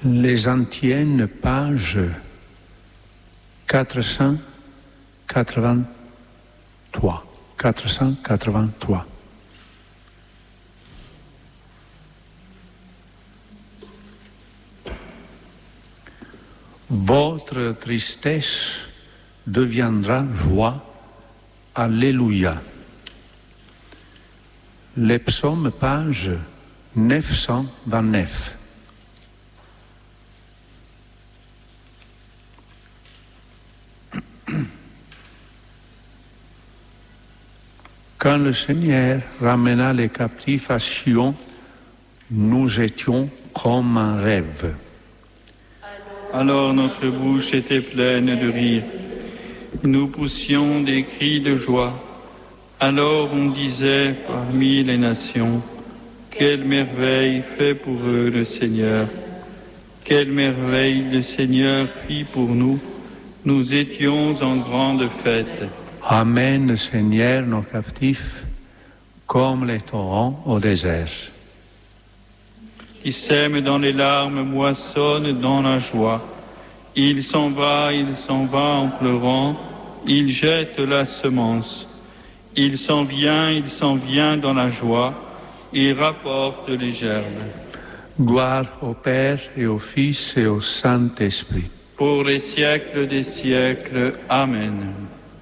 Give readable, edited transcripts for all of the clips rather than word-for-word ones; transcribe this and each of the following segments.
Les anciennes pages 483. 483. Votre tristesse deviendra joie. Alléluia. Les psaumes, page 929. Quand le Seigneur ramena les captifs à Sion, nous étions comme un rêve. Alors notre bouche était pleine de rire. Nous poussions des cris de joie. Alors on disait parmi les nations, quelle merveille fait pour eux le Seigneur. Quelle merveille le Seigneur fit pour nous. Nous étions en grande fête. Amène, Seigneur, nos captifs, comme les torrents au désert. Qui sème dans les larmes moissonne dans la joie. Il s'en va en pleurant, il jette la semence. Il s'en vient dans la joie, il rapporte les gerbes. Gloire au Père et au Fils et au Saint-Esprit. Pour les siècles des siècles. Amen.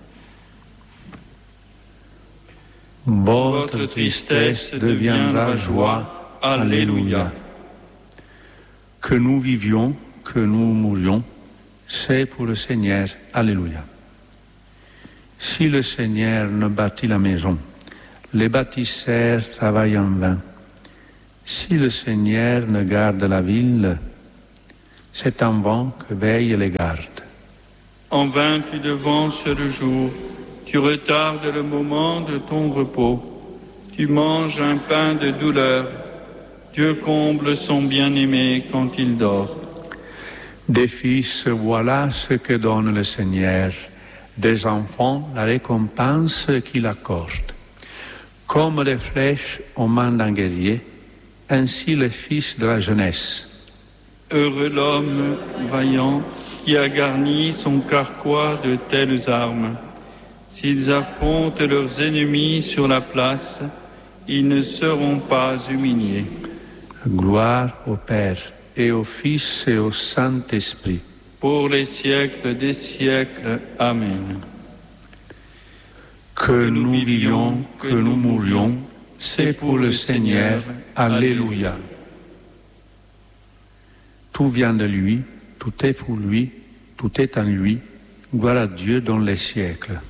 Votre tristesse deviendra joie. Alléluia. Que nous vivions, que nous mourions, c'est pour le Seigneur. Alléluia. Si le Seigneur ne bâtit la maison, les bâtisseurs travaillent en vain. Si le Seigneur ne garde la ville, c'est en vain que veillent les gardes. En vain tu devances le jour, tu retardes le moment de ton repos. Tu manges un pain de douleur. Dieu comble son bien-aimé quand il dort. Des fils, voilà ce que donne le Seigneur. Des enfants, la récompense qu'il accorde. Comme les flèches aux mains d'un guerrier, ainsi les fils de la jeunesse. Heureux l'homme vaillant qui a garni son carquois de telles armes. S'ils affrontent leurs ennemis sur la place, ils ne seront pas humiliés. Gloire au Père et au Fils et au Saint-Esprit. Pour les siècles des siècles. Amen. Que nous vivions, que nous mourions, c'est pour le Seigneur. Alléluia. Tout vient de lui, tout est pour lui, tout est en lui. Gloire à Dieu dans les siècles.